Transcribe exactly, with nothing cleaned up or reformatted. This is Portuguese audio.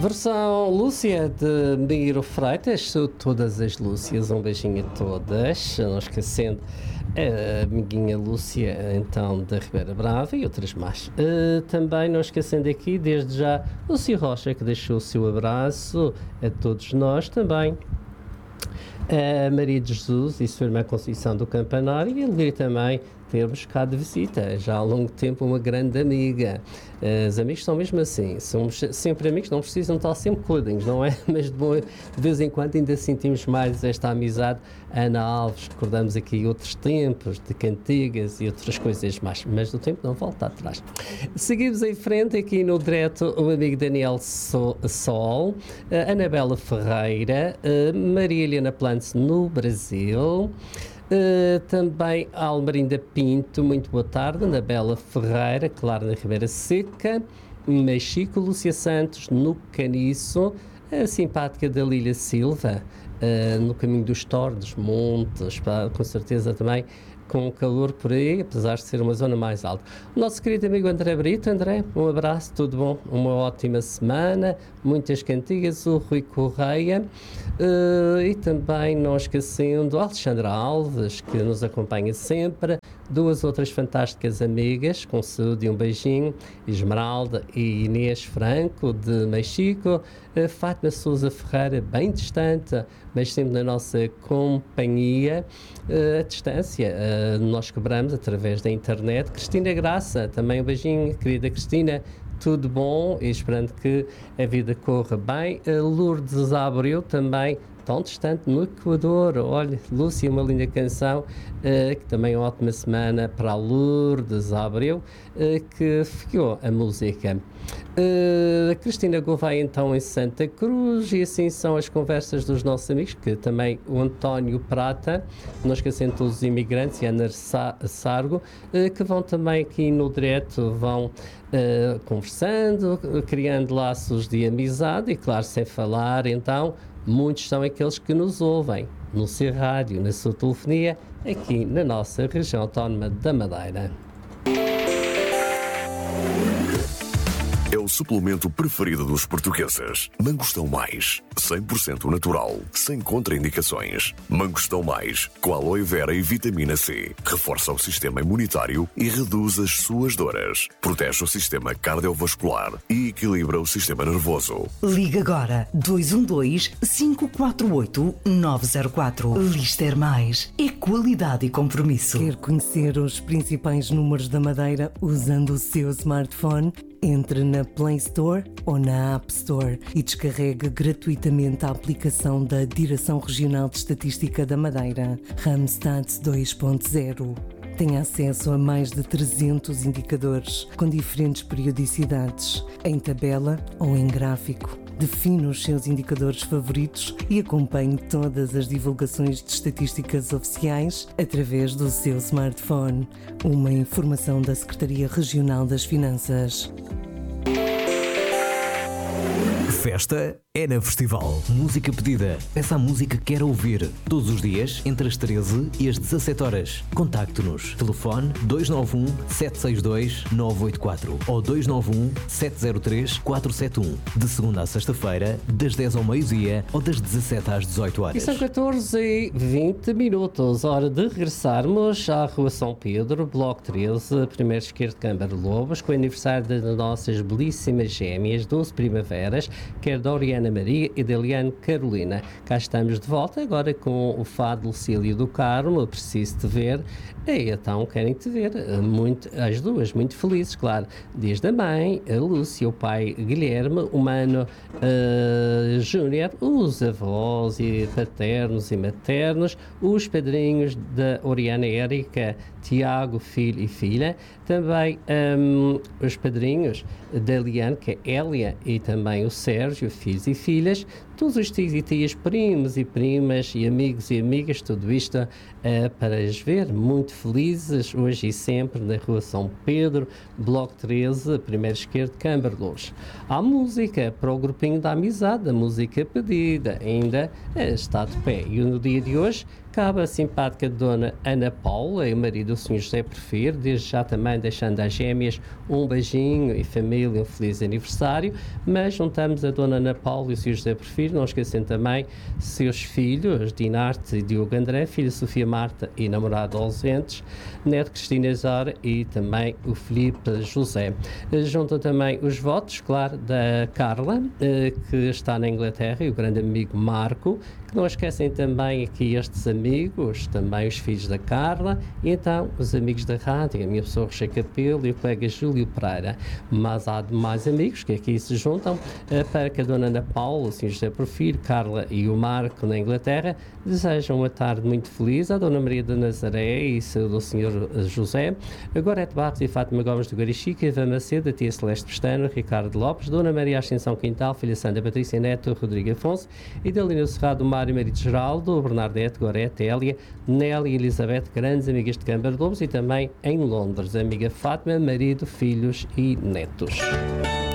Versão Lúcia de Miro Freitas, sou todas as Lúcias, um beijinho a todas, não esquecendo a amiguinha Lúcia, então, da Ribeira Brava e outras mais. Uh, também não esquecendo aqui, desde já, Lúcia Rocha, que deixou o seu abraço a todos nós também. A Maria de Jesus e sua irmã Conceição do Campanário, e alegria também termos cá de visita, já há longo tempo, uma grande amiga. Os amigos são mesmo assim, somos sempre amigos, não precisam estar sempre coladinhos, não é? Mas de, boa, de vez em quando ainda sentimos mais esta amizade. Ana Alves, recordamos aqui outros tempos de cantigas e outras coisas mais, mas do tempo não volta atrás. Seguimos em frente aqui no direto o amigo Daniel Sol, Anabela Ferreira, Maria Helena Plantes no Brasil. Uh, também a Almerinda Pinto, muito boa tarde, Anabela Ferreira, Clara na Ribeira Seca, Mexico, Lúcia Santos no Caniço, a simpática da Lília Silva, uh, no caminho dos Torres, Montes, pá, com certeza também com calor por aí, apesar de ser uma zona mais alta. O nosso querido amigo André Brito. André, um abraço, tudo bom? Uma ótima semana, muitas cantigas, o Rui Correia, uh, e também não esquecendo Alexandra Alves, que nos acompanha sempre, duas outras fantásticas amigas, com saúde e um beijinho, Esmeralda e Inês Franco, de Mexico, uh, Fátima Sousa Ferreira, bem distante, mas sempre na nossa companhia, uh, a distância, uh, nós cobramos através da internet. Cristina Graça, também um beijinho, querida Cristina, tudo bom e esperando que a vida corra bem. Uh, Lourdes Abreu também, tão distante no Equador. Olha, Lúcia, uma linda canção, uh, que também é uma ótima semana para a Lourdes Abreu, uh, que ficou a música. Uh, a Cristina Gouveia, então, em Santa Cruz, e assim são as conversas dos nossos amigos, que também o António Prata, não esquecendo todos os imigrantes, e a Ana Sargo, uh, que vão também aqui no direto, vão uh, conversando, criando laços de amizade, e claro, sem falar, então, muitos são aqueles que nos ouvem no seu rádio, na sua telefonia, aqui na nossa região autónoma da Madeira. É o suplemento preferido dos portugueses. Mangostão Mais, cem por cento natural, sem contraindicações. Mangostão Mais, com aloe vera e vitamina C. Reforça o sistema imunitário e reduz as suas dores. Protege o sistema cardiovascular e equilibra o sistema nervoso. Liga agora dois um dois, cinco quatro oito, nove zero quatro. Lister Mais é qualidade e compromisso. Quer conhecer os principais números da Madeira usando o seu smartphone? Entre na Play Store ou na App Store e descarregue gratuitamente a aplicação da Direção Regional de Estatística da Madeira, Randstad dois ponto zero. Tem acesso a mais de trezentos indicadores com diferentes periodicidades, em tabela ou em gráfico. Define os seus indicadores favoritos e acompanhe todas as divulgações de estatísticas oficiais através do seu smartphone. Uma informação da Secretaria Regional das Finanças. Festa é na Festival. Música pedida. Peça a música que quer ouvir. Todos os dias, entre as treze e as dezassete horas. Contacte-nos. Telefone dois nove um, sete seis dois, nove oito quatro ou dois nove um, sete zero três, quatro sete um. De segunda a sexta-feira, das dez ao meio-dia ou das dezassete às dezoito horas. E são catorze e vinte minutos. Hora de regressarmos à Rua São Pedro, Bloco treze, primeiro esquerdo de Câmara Lobos, com o aniversário das nossas belíssimas gêmeas, doze primaveras, quer da Oriana Maria e da Eliane Carolina. Cá estamos de volta, agora com o fado Lucília do Carmo, Preciso Te Ver, e então querem te ver, muito, as duas, muito felizes, claro, desde a mãe, a Lúcia, o pai Guilherme, o mano uh, Júnior, os avós e paternos e maternos, os padrinhos da Oriana Érica, Tiago, filho e filha, também um, os padrinhos da Eliane, que é Hélia, e também o Sérgio, filhos e filhas, todos os tios e tias, primos e primas e amigos e amigas, tudo isto uh, para as ver muito felizes, hoje e sempre, na Rua São Pedro, Bloco treze, primeiro esquerdo, Câmara Lobos. Há música para o grupinho da amizade, a música pedida, ainda uh, está de pé. E no dia de hoje, cabe a simpática Dona Ana Paula e o marido do senhor José Prefiro, desde já também deixando às gêmeas um beijinho e família, um feliz aniversário, mas juntamos a Dona Dona Ana Paula e o senhor José Porfírio, não esquecendo também seus filhos, Dinarte e Diogo André, filha Sofia Marta e namorado ausentes, neto Cristina Zora e também o Filipe José. Juntam também os votos, claro, da Carla, que está na Inglaterra, e o grande amigo Marco, que não esquecem também aqui estes amigos, também os filhos da Carla, e então os amigos da rádio, a minha pessoa Rocha Capelo e o colega Júlio Pereira. Mas há demais amigos que aqui se juntam para que a Dona Ana Paula, o senhor José Porfírio, Carla e o Marco na Inglaterra desejam uma tarde muito feliz à Dona Maria de Nazaré e do senhor José, a Gorete Barros e Fátima Gomes do Garichica, Eva Macedo, a tia Celeste Pestano, Ricardo Lopes, Dona Maria Ascensão Quintal, filha Sandra Patrícia Neto, Rodrigo Afonso, Idalina Cerrado, Mário Marito Geraldo, Bernardete, Gorete, Hélia, Nélia e Elizabeth, grandes amigas de Câmara de Lobos, e também em Londres, a amiga Fátima, marido, filhos e netos.